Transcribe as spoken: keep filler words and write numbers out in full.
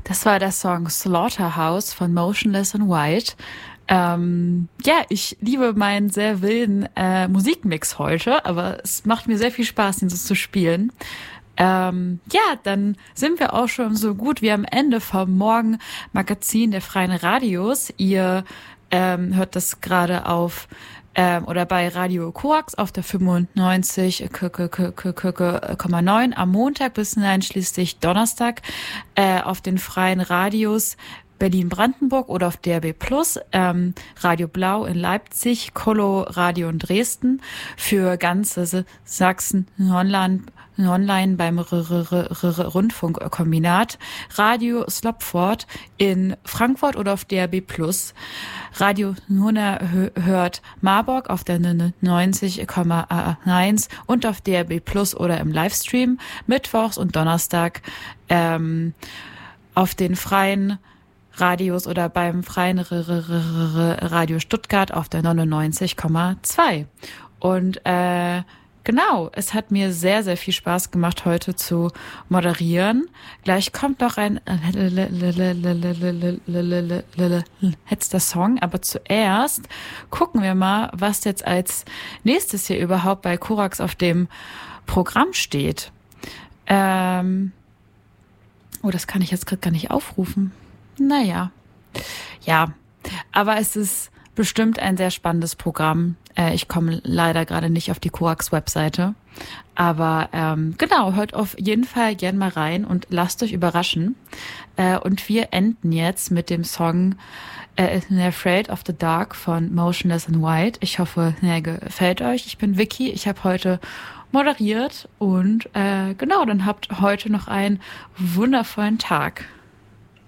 Das war der Song Slaughterhouse von Motionless in White. Ähm, ja, ich liebe meinen sehr wilden äh, Musikmix heute, aber es macht mir sehr viel Spaß, ihn so zu spielen. Ähm, ja, dann sind wir auch schon so gut wie am Ende vom Morgenmagazin der Freien Radios. Ihr ähm, hört das gerade auf ähm, oder bei Radio Koax auf der fünfundneunzig Komma neun am Montag bis einschließlich Donnerstag äh, auf den Freien Radios Berlin-Brandenburg oder auf D R B Plus, ähm, Radio Blau in Leipzig, Colo Radio in Dresden, für ganze Sachsen online, online beim R R R Rundfunkkombinat, Radio Slopford in Frankfurt oder auf D R B Plus, Radio Nuna hört Marburg auf der neunzig Komma eins und auf D R B Plus oder im Livestream, mittwochs und Donnerstag ähm, auf den freien Radios oder beim freien Radio Stuttgart auf der neunundneunzig Komma zwei. Und äh, genau, es hat mir sehr, sehr viel Spaß gemacht, heute zu moderieren. Gleich kommt noch ein letzter Song, aber zuerst gucken wir mal, was jetzt als nächstes hier überhaupt bei Korax auf dem Programm steht. Ähm, oh, das kann ich jetzt gerade gar nicht aufrufen. Naja, ja, aber es ist bestimmt ein sehr spannendes Programm. Äh, ich komme leider gerade nicht auf die Koax-Webseite, aber ähm, genau, hört auf jeden Fall gern mal rein und lasst euch überraschen. Äh, und wir enden jetzt mit dem Song äh, Afraid of the Dark von Motionless in White. Ich hoffe, er gefällt euch. Ich bin Vicky, ich habe heute moderiert und äh, genau, dann habt heute noch einen wundervollen Tag.